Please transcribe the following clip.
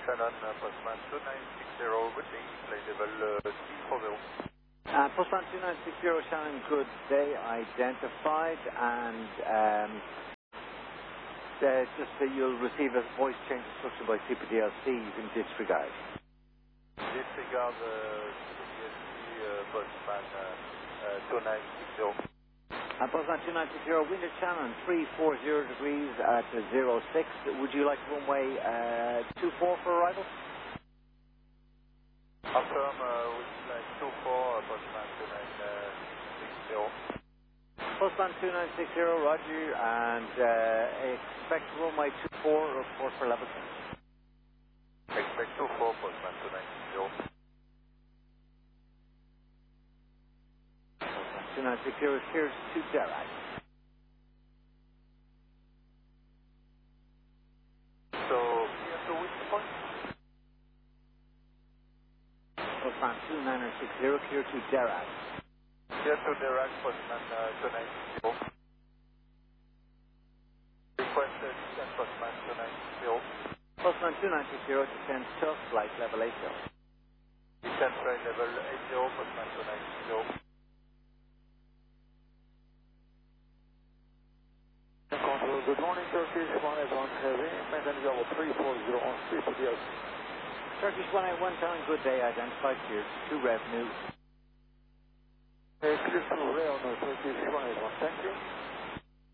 Shannon, Postman 2960, good day, flight level T40. Postman 2960, Shannon, good day, identified, and just that you'll receive a voice change instruction by CPDLC, you can disregard. Disregard CPDLC, Postman 2960. Postman 2960, wind at Shannon, 340 degrees at 06. Would you like runway 24 for arrival? Affirm, would you like 24, Postman 2960. Postman 2960, roger, and expect runway 24, report for level 6. Expect 24, Postman 2960. 2960, here's to Derac. So, here to which point? Postman 2960, clear to Derac. Here to Derac, Postman 2960. Requested descent, Postman 2960. Postman 2960, descend to flight level 80. Descent flight level 80, Postman 2960. Control, good morning, Turkish 181 Heavy, maintenance level 340 on CPDLC. Turkish 181, telling good day, identified, clear to revenue. Clear to rail, no Turkish 181, thank you.